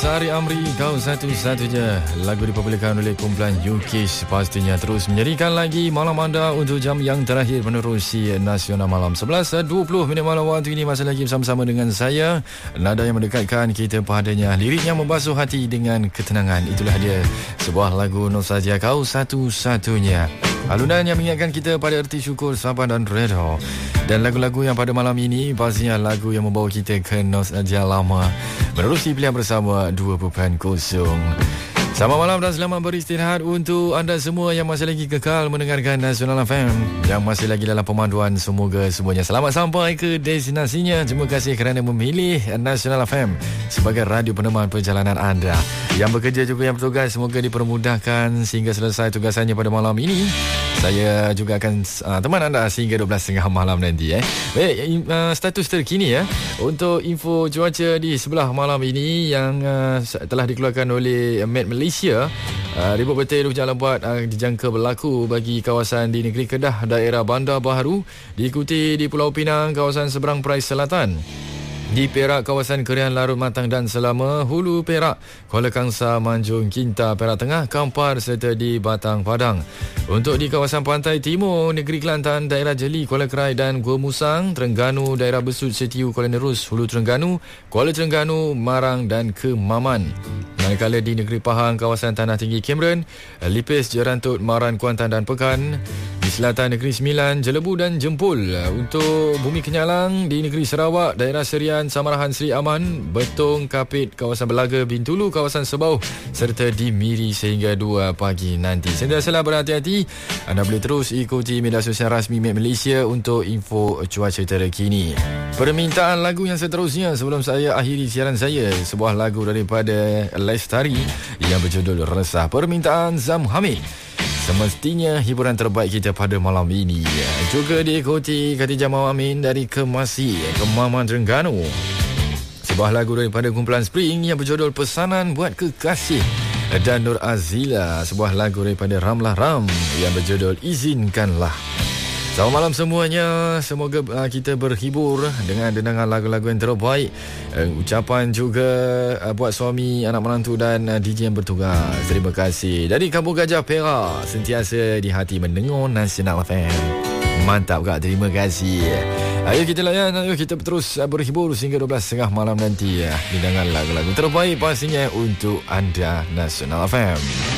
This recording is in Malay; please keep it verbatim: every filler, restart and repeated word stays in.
Sari Amri, kau satu-satunya. Lagu dipopularkan oleh kumpulan U K pastinya terus menyerikan lagi malam anda untuk jam yang terakhir menerusi Nasional Malam. sebelas dua puluh minit malam waktu ini, masih lagi bersama-sama dengan saya. Nada yang mendekatkan kita padanya, lirik yang membasuh hati dengan ketenangan. Itulah dia, sebuah lagu nostalgia, kau satu-satunya. Alunan yang mengingatkan kita pada erti syukur, sabar dan redha. Dan lagu-lagu yang pada malam ini pastinya lagu yang membawa kita ke nostalgia lama, menerusi pilihan bersama dua titik kosong. Selamat malam dan selamat beristirahat untuk anda semua yang masih lagi kekal mendengarkan Nasional F M, yang masih lagi dalam pemanduan. Semoga semuanya selamat sampai ke destinasinya. Terima kasih kerana memilih Nasional F M sebagai radio peneman perjalanan anda. Yang bekerja juga yang bertugas, semoga dipermudahkan sehingga selesai tugasannya pada malam ini. Saya juga akan uh, teman anda sehingga dua belas tiga puluh malam nanti. Eh. Baik, uh, status terkini ya untuk info cuaca di sebelah malam ini yang uh, telah dikeluarkan oleh Met Malaysia. Uh, ribut petir hujan lebat uh, dijangka berlaku bagi kawasan di negeri Kedah, daerah Bandar Baharu, diikuti di Pulau Pinang, kawasan seberang Perai Selatan. Di Perak, kawasan Kerian, Larut Matang dan Selama, Hulu Perak, Kuala Kangsar, Manjung, Kinta, Perak Tengah, Kampar serta di Batang Padang. Untuk di kawasan pantai timur, negeri Kelantan, daerah Jeli, Kuala Kerai dan Gua Musang, Terengganu, daerah Besut, Setiu, Kuala Nerus, Hulu Terengganu, Kuala Terengganu, Marang dan Kemaman. Manakala di negeri Pahang, kawasan Tanah Tinggi Cameron, Lipis, Jerantut, Maran, Kuantan dan Pekan. Di selatan negeri Sembilan, Jelebu dan Jempol. Untuk Bumi Kenyalang, di negeri Sarawak, daerah Serian, Samarahan, Seri Aman, Betong, Kapit, kawasan Belaga, Bintulu, kawasan Sebauh serta di Miri sehingga dua pagi nanti. Sentiasalah berhati-hati. Anda boleh terus ikuti media sosial rasmi Met Malaysia untuk info cuaca terkini. Permintaan lagu yang seterusnya sebelum saya akhiri siaran saya, sebuah lagu daripada Lestari yang berjudul Resah. Permintaan Zam Hamid. Semestinya hiburan terbaik kita pada malam ini juga diikuti Khadijah Mawamin dari Kemasi, Kemaman, Terengganu. Sebuah lagu daripada kumpulan Spring yang berjudul Pesanan Buat Kekasih. Dan Nur Azila, sebuah lagu daripada Ramlah Ram yang berjudul Izinkanlah. Selamat malam semuanya. Semoga uh, kita berhibur dengan dendangan lagu-lagu yang terbaik. Uh, ucapan juga uh, buat suami, anak menantu dan uh, D J yang bertugas. Terima kasih. Dari Kampung Gajah Perak, sentiasa di hati mendengar Nasional F M. Mantap kak, terima kasih. Ayo kita layan, ayo kita terus uh, berhibur sehingga dua belas tiga puluh malam nanti. Uh, dendangan lagu-lagu terbaik pastinya untuk anda, Nasional F M.